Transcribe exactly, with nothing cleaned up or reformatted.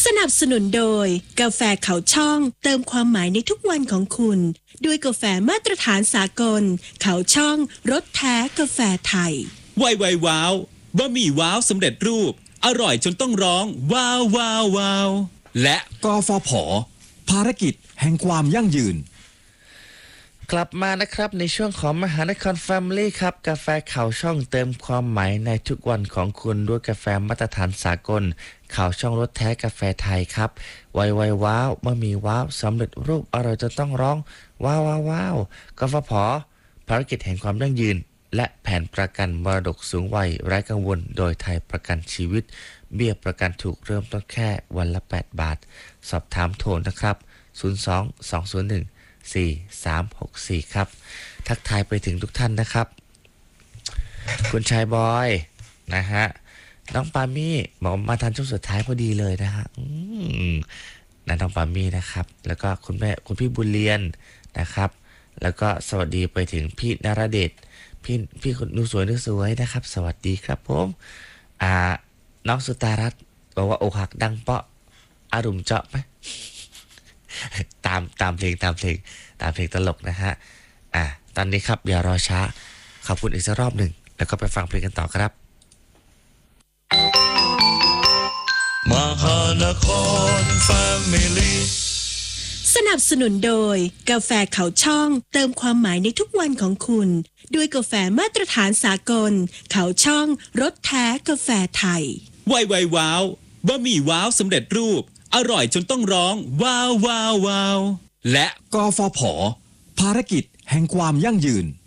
สนับสนุนโดยกาแฟเขาช่องเติมความหมายในทุกวันของคุณด้วยกาแฟมาตรฐานสากลเขาช่องรสแท้กาแฟไทยไวไวว้าวบะหมี่ว้าวสำเร็จรูปอร่อยจนต้องร้องว้าวว้าวว้าวและกฟผ.ภารกิจแห่งความยั่งยืนกลับมานะครับในช่วงของมหานครแฟมิลี่ครับกาแฟข่าวช่องเติมความหมายในทุกวันของคุณด้วยกาแฟมาตรฐานสากลข่าวช่องรสแท้กาแฟไทยครับไวไวว้าวบะหมี่ว้าวสำเร็จรูปอร่อยจนต้องร้องว้าวว้าวว้าวกฟผ.ภารกิจแห่งความยั่งยืนและแผนประกันมรดกสูงวัยไร้กังวลโดยไทยประกันชีวิตเบี้ยประกันถูกเริ่มต้นแค่วันละแปดบาทสอบถามโทรนะครับศูนย์ สอง สอง ศูนย์ หนึ่ง สี่ สาม หก สี่ครับทักทายไปถึงทุกท่านนะครับคุณชายบอยนะฮะน้องปามี่บอกมาทันช่วงสุดท้ายพอดีเลยนะฮะอืมนะน้องปามี่นะครับแล้วก็คุณแม่คุณพี่บุญเรียนนะครับแล้วก็สวัสดีไปถึงพี่นรเดชพี่พี่คนนูสวยนูสวยนะครับสวัสดีครับผมอ่าน้องสุตารัตน์บอกว่าอกหักดังเปาะอารมณ์เจาะไหมตามตามเพลงตามเพลงตามเพลงตลกนะฮะอ่าตอนนี้ครับอย่ารอช้าขอบคุณอีกสักรอบหนึ่งแล้วก็ไปฟังเพลงกันต่อครับมหานครแฟมิลี่สนับสนุนโดยกาแฟเขาช่องเติมความหมายในทุกวันของคุณด้วยกาแฟมาตรฐานสากลเขาช่องรสแท้กาแฟไทยไวไวว้าวบะหมี่ว้าวสำเร็จรูปอร่อยจนต้องร้องว้าวว้าวว้าวและกฟผ.ภารกิจแห่งความยั่งยืน